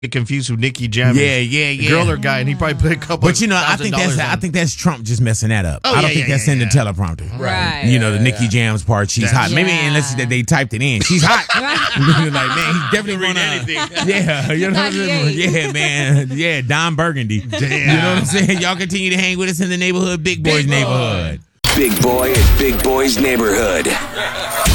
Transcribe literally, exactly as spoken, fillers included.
get confused with Nicky Jam. Yeah, yeah, yeah. Girl or guy, and he probably put a couple. But you know, I think that's on. I think that's Trump just messing that up. Oh, I don't yeah, think yeah, that's yeah, in yeah. the teleprompter. Right. You know, the Yeah, Nicky yeah. Jam's part, she's That's- hot. Maybe Yeah. unless they typed it in. She's hot. Like, man, he's definitely Read wanna, anything. Yeah, you know what I'm saying? ninety-eight. Yeah, man. Yeah, Don Burgundy. You know what I'm saying? Y'all continue to hang with us in the neighborhood, Big Boys Big Boy. neighborhood. Big Boy and Big Boy's Neighborhood.